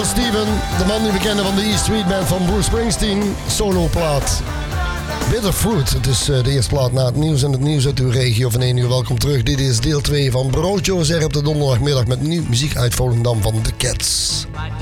Steven, de man die we kennen van de E Street Band van Bruce Springsteen, soloplaat. Bitter Fruit, het is de eerste plaat na het nieuws en het nieuws uit uw regio van 1 uur. Welkom terug, dit is deel 2 van Broodje Ozère op de donderdagmiddag met nieuw muziek uit Volendam van The Cats.